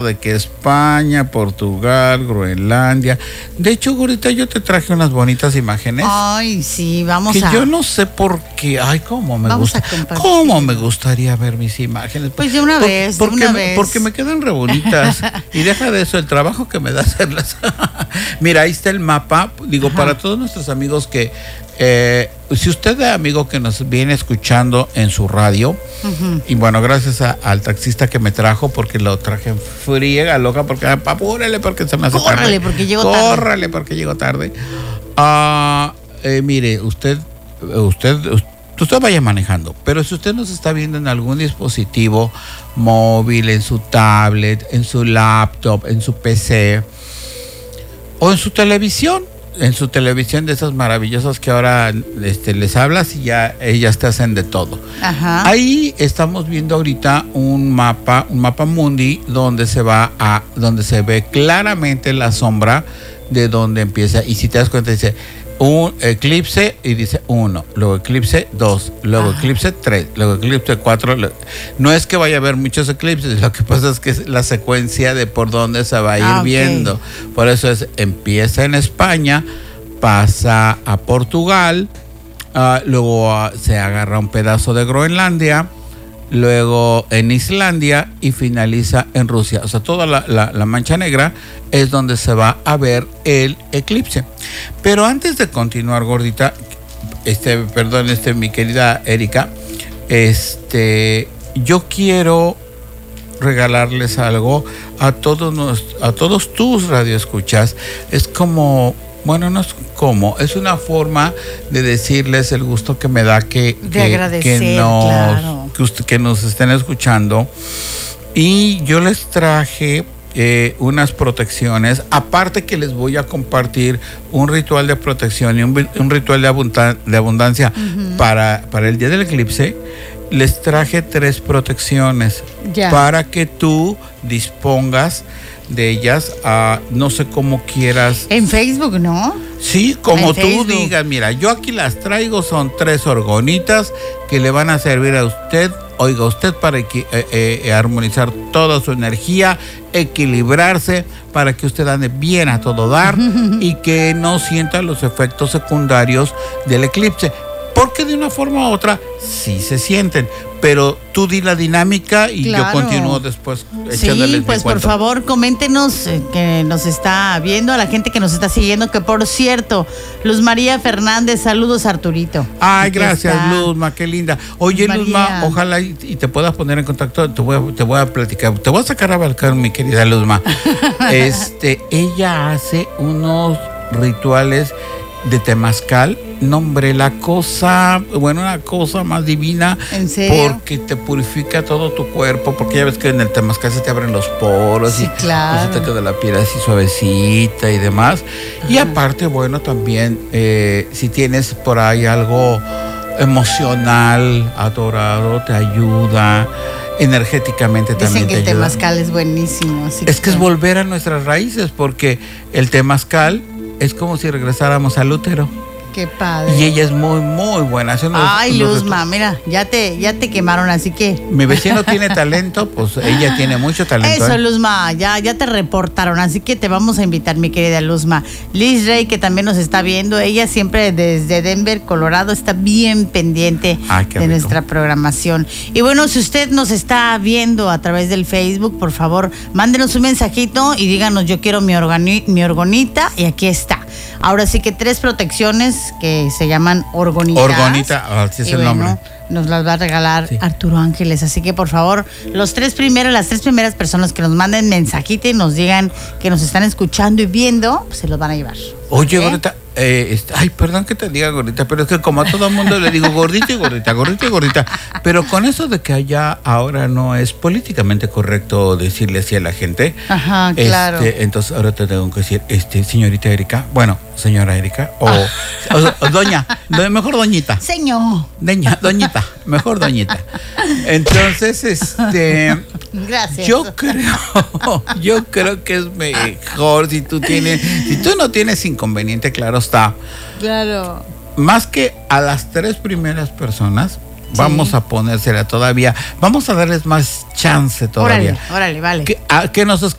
de que España, Portugal, Groenlandia. De hecho, gordita, yo te traje unas bonitas imágenes. Ay, sí, vamos que a... yo no sé por qué. Ay, cómo me gusta. ¿Cómo me gustaría ver mis imágenes? Pues de una vez, porque me quedan re bonitas. Y deja de eso, el trabajo que me da hacerlas. Mira, ahí está el mapa. Digo, para todos nuestros amigos que... si usted es amigo que nos viene escuchando en su radio, y bueno, gracias al taxista que me trajo, porque lo traje en friega loca, porque apúrele porque se me hace tarde. Córrale porque llego tarde. Mire, usted vaya manejando, pero si usted nos está viendo en algún dispositivo móvil, en su tablet, en su laptop, en su PC o en su televisión de esas maravillosas que ahora les hablas y ya ellas te hacen de todo. Ajá. Ahí estamos viendo ahorita un mapa mundi donde se ve claramente la sombra de donde empieza, y si te das cuenta dice un eclipse y dice 1, luego eclipse 2, luego eclipse 3, luego eclipse 4. No es que vaya a haber muchos eclipses, lo que pasa es que es la secuencia de por dónde se va a ir viendo. Por eso empieza en España, pasa a Portugal, luego se agarra un pedazo de Groenlandia, luego en Islandia y finaliza en Rusia. O sea, toda la mancha negra es donde se va a ver el eclipse. Pero antes de continuar, gordita, mi querida Erika, yo quiero regalarles algo a todos tus radioescuchas. Es como... Bueno, no es como, es una forma de decirles el gusto que me da que nos estén escuchando. Y yo les traje unas protecciones, aparte que les voy a compartir un ritual de protección y un ritual de abundancia para el día del eclipse. Les traje 3 protecciones para que tú dispongas de ellas, no sé cómo quieras. En Facebook, ¿no? Sí, como tú digas. Mira, yo aquí las traigo, son 3 orgonitas que le van a servir a usted, para armonizar toda su energía, equilibrarse, para que usted ande bien a todo dar y que no sienta los efectos secundarios del eclipse. Porque de una forma u otra sí se sienten, pero tú di la dinámica y yo continúo después echándoles. Sí, pues por favor, coméntenos que nos está viendo, a la gente que nos está siguiendo, que por cierto, Luz María Fernández, saludos Arturito. Ay, gracias Luzma, qué linda. Oye Luzma, ojalá y te puedas poner en contacto, te voy a platicar, te voy a sacar a balcón, mi querida Luzma. Ella hace unos rituales de temazcal. Nombre, una cosa más divina. ¿En serio? Porque te purifica todo tu cuerpo, porque ya ves que en el temazcal se te abren los poros, sí, claro, se te queda la piel así suavecita y demás. Y aparte, bueno, también si tienes por ahí algo emocional, adorado, te ayuda. Energéticamente también te ayuda. Dicen que el temazcal es buenísimo. Es que es volver a nuestras raíces, porque el temazcal es como si regresáramos al útero. Qué padre. Y ella es muy, muy buena. Ay, Luzma, mira, ya te quemaron, así que... Mi vecino tiene talento, pues ella tiene mucho talento. Eso, Luzma, ya te reportaron, así que te vamos a invitar, mi querida Luzma. Liz Rey, que también nos está viendo, ella siempre desde Denver, Colorado, está bien pendiente de nuestra programación. Y bueno, si usted nos está viendo a través del Facebook, por favor, mándenos un mensajito y díganos, yo quiero mi orgonita, y aquí está. Ahora sí que 3 protecciones que se llaman orgonitas. Orgonita, así es el nombre. Nos las va a regalar Arturo Ángeles. Así que por favor, las 3 primeras personas que nos manden mensajito y nos digan que nos están escuchando y viendo, pues se los van a llevar. Oye, gordita, perdón que te diga gordita, pero es que como a todo el mundo le digo gordita y gordita, gordita y gordita. Pero con eso de que allá ahora no es políticamente correcto decirle así a la gente. Ajá, claro. Entonces ahora te tengo que decir, señorita Erika, bueno, señora Erika, o doña, mejor doñita. Señor. Doñita, mejor doñita. Entonces, gracias. Yo creo que es mejor si tú no tienes inconveniente, claro está. Claro. Más que a las 3 primeras personas, vamos a ponérsela todavía, vamos a darles más chance todavía. Órale, vale. Que nos